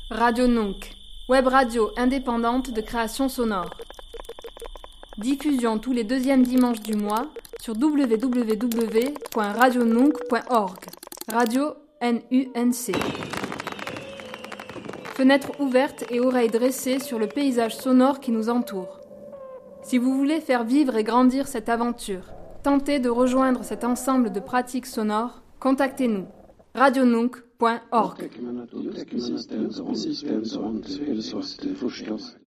Radio Nunc, web radio indépendante de création sonore. Diffusion tous les deuxièmes dimanches du mois sur www.radionunc.org. Radio NUNC. Fenêtre ouverte et oreilles dressées sur le paysage sonore qui nous entoure. Si vous voulez faire vivre et grandir cette aventure, tentez de rejoindre cet ensemble de pratiques sonores, contactez-nous. radionunc.org.